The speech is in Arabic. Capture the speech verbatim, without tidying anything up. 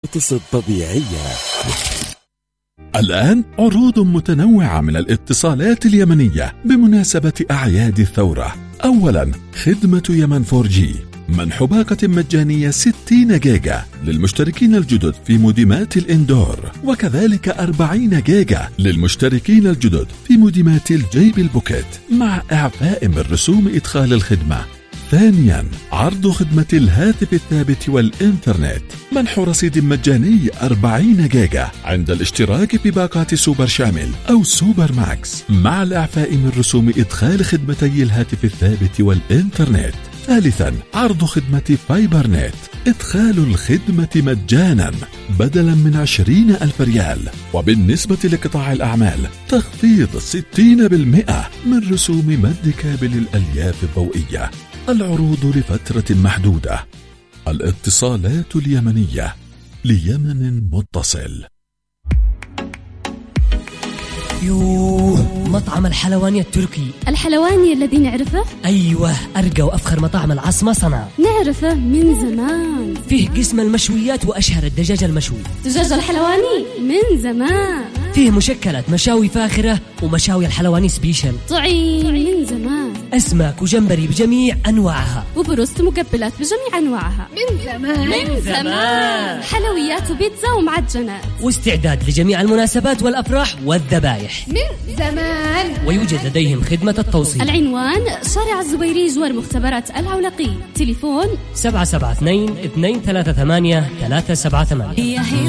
اتصل طبيعية. الآن عروض متنوعة من الاتصالات اليمنية بمناسبة أعياد الثورة. أولا، خدمة يمن فور جي، منح باقة مجانية ستين جيجا للمشتركين الجدد في موديمات الإندور، وكذلك أربعين جيجا للمشتركين الجدد في موديمات الجيب البوكيت مع إعفاء من رسوم إدخال الخدمة. ثانيا، عرض خدمة الهاتف الثابت والإنترنت، منح رصيد مجاني أربعين جيجا عند الاشتراك في باقات سوبر شامل أو سوبر ماكس مع الإعفاء من رسوم إدخال خدمتي الهاتف الثابت والإنترنت. ثالثا، عرض خدمة فايبر نت، إدخال الخدمة مجانا بدلا من عشرين ألف ريال، وبالنسبة لقطاع الأعمال تخفيض ستين بالمئة من رسوم مد كابل الألياف الضوئية. العروض لفترة محدودة. الاتصالات اليمنية ليمن متصل. يوه، مطعم الحلواني التركي. الحلواني الذي نعرفه؟ أيوة، أرقى وأفخر مطاعم العاصمة صنعاء. نعرفه من زمان. فيه قسم المشويات وأشهر الدجاج المشوي. دجاج الحلواني من زمان. فيه مشكلات مشاوي فاخرة ومشاوي الحلواني سبيشل. طعيم من زمان. أسماك وجمبري بجميع أنواعها، وبروست مقبلات بجميع أنواعها من زمان. من زمان. حلويات وبيتزا ومعجنات، واستعداد لجميع المناسبات والأفراح والذبايح من زمان. ويوجد لديهم خدمة التوصيل. العنوان شارع الزبيري جوار مختبرات العولقي. تليفون سبعة سبعة اثنين اثنين ثلاثة ثمانية ثلاثة سبعة ثمانية.